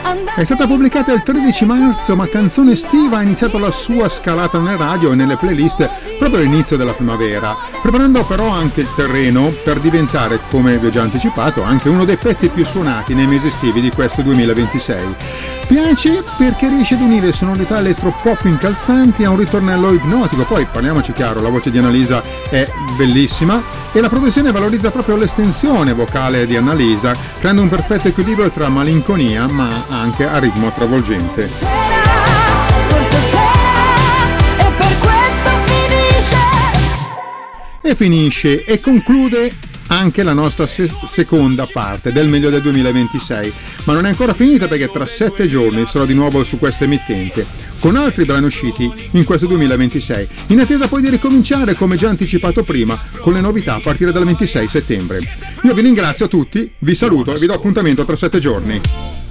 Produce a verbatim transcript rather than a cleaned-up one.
È stata pubblicata il tredici marzo, ma Canzone estiva ha iniziato la sua scalata nelle radio e nelle playlist proprio all'inizio della primavera, preparando però anche il terreno per diventare, come vi ho già anticipato, anche uno dei pezzi più suonati nei mesi estivi di questo duemilaventisei. Piace perché riesce ad unire sonorità elettropop incalzanti a un ritornello ipnotico, poi parliamoci chiaro, la voce di Annalisa è bellissima e la produzione valorizza proprio l'estensione vocale di Annalisa, creando un perfetto equilibrio tra malinconia ma anche a ritmo travolgente. Forse c'era, e per questo finisce. E finisce e conclude anche la nostra se- seconda parte del meglio del duemilaventisei, ma non è ancora finita perché tra sette giorni sarò di nuovo su questa emittente con altri brani usciti in questo duemilaventisei, in attesa poi di ricominciare, come già anticipato prima, con le novità a partire dal ventisei settembre. Io vi ringrazio a tutti, vi saluto e vi do appuntamento tra sette giorni.